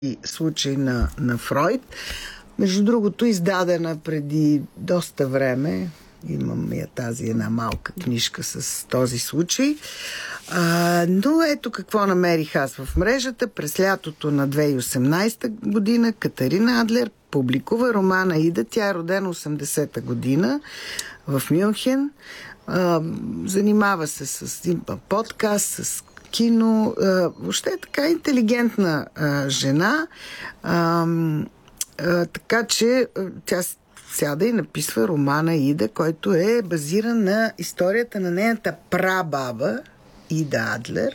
случай на Фройд. Между другото, издадена преди доста време. Имам я тази една малка книжка с този случай. Но ето какво намерих аз в мрежата. През лятото на 2018 година Катарина Адлер публикува романа Ида. Тя е родена 80-та година в Мюнхен. Занимава се с подкаст, с кино. Въобще е така интелигентна жена. Така че тя сяда и написва романа Ида, който е базиран на историята на нейната прабаба Ида Адлер,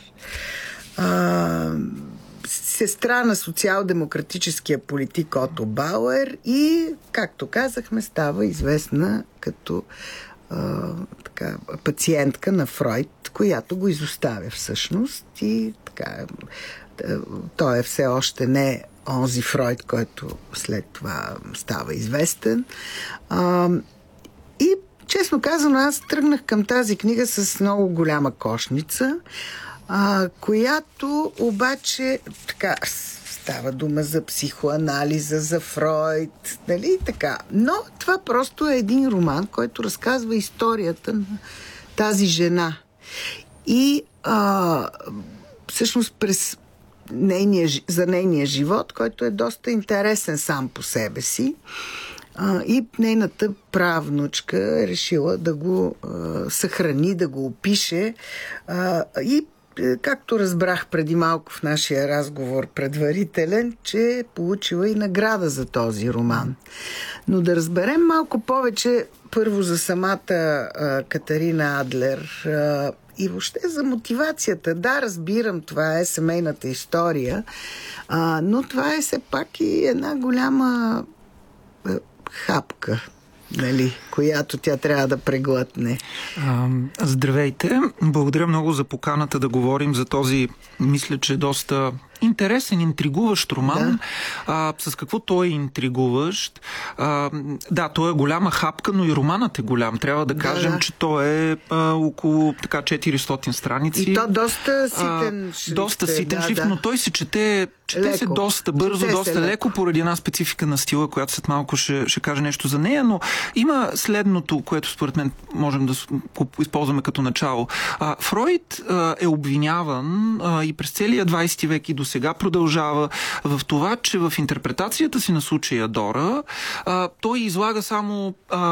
сестра на социал-демократическия политик Ото Бауер и, както казахме, става известна като пациентка на Фройд, която го изоставя всъщност и така, той е все още не онзи Фройд, който след това става известен. И честно казано, аз тръгнах към тази книга с много голяма кошница, която обаче така става дума за психоанализа, за Фройд, нали така. Но това просто е един роман, който разказва историята на тази жена. И всъщност за нейния живот, който е доста интересен сам по себе си. И нейната правнучка е решила да го съхрани, да го опише. И както разбрах преди малко в нашия разговор предварителен, че е получила и награда за този роман. Но да разберем малко повече първо за самата Катарина Адлер и въобще за мотивацията. Да, разбирам, това е семейната история, но това е все пак и една голяма хапка, нали, която тя трябва да преглътне. Здравейте! Благодаря много за поканата да говорим за този, мисля, че доста интересен, интригуващ роман. Да. С какво той е интригуващ? Да, той е голяма хапка, но и романът е голям. Трябва да кажем, че той е около така 400 страници. И то доста ситен шрифт. Доста ситен шрифт, но той се чете се доста бързо, доста леко, поради една специфика на стила, която след малко ще кажа нещо за нея, но има следното, което според мен можем да използваме като начало. Фройд е обвиняван и през целия 20 век и до сега продължава в това, че в интерпретацията си на случая Дора той излага само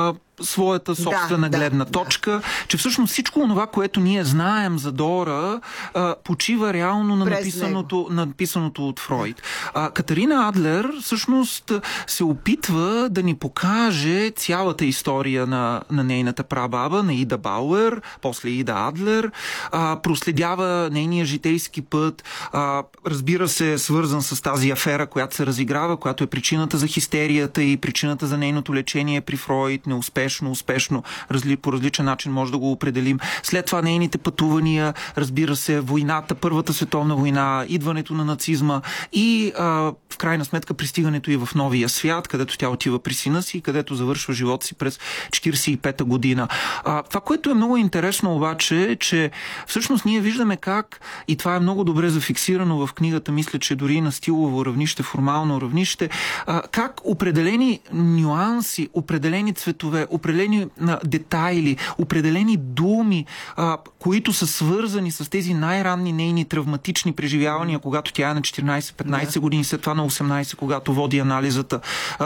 своята собствена гледна точка, че всъщност всичко това, което ние знаем за Дора, почива реално на написаното от Фройд. Катарина Адлер всъщност се опитва да ни покаже цялата история на нейната прабаба, на Ида Бауер, после Ида Адлер, проследява нейния житейски път, разбира се, свързан с тази афера, която се разиграва, която е причината за хистерията и причината за нейното лечение при Фройд, успешно, по различен начин може да го определим. След това нейните пътувания, разбира се, войната, Първата световна война, идването на нацизма и в крайна сметка пристигането и в новия свят, където тя отива при сина си и където завършва живота си през 45-та година. Това, което е много интересно обаче, е, че всъщност ние виждаме как, и това е много добре зафиксирано в книгата, мисля, че дори на стилово равнище, формално равнище, как определени нюанси, определени цветове, определени детайли, определени думи, които са свързани с тези най-ранни нейни травматични преживявания, когато тя е на 14-15 години, след това на 18, когато води анализата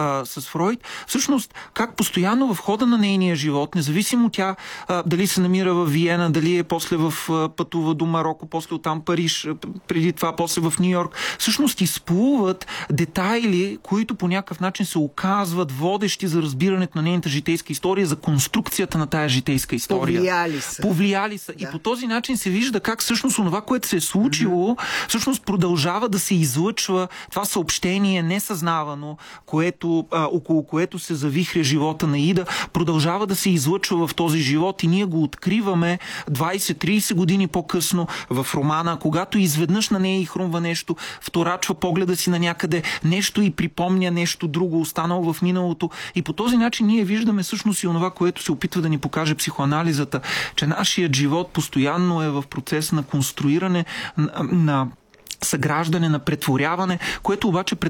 с Фройд. Всъщност, как постоянно в хода на нейния живот, независимо тя дали се намира в Виена, дали е после пътува до Мароко, после оттам Париж, преди това после в Ню Йорк, всъщност изплуват детайли, които по някакъв начин се оказват водещи за разбирането на нейната житейска история, за конструкцията на тая житейска история. Повлияли са. Да. И по този начин се вижда как всъщност това, което се е случило, всъщност продължава да се излъчва това съобщение несъзнавано, около което се завихря живота на Ида, продължава да се излъчва в този живот и ние го откриваме 20-30 години по-късно в романа, когато изведнъж на нея и хрумва нещо, вторачва погледа си на някъде, нещо и припомня нещо друго, останало в миналото. И по този начин ние виждаме всъщност и онова, което се опитва да ни покаже психоанализата, че нашият живот постоянно е в процес на конструиране на съграждане, на претворяване, което обаче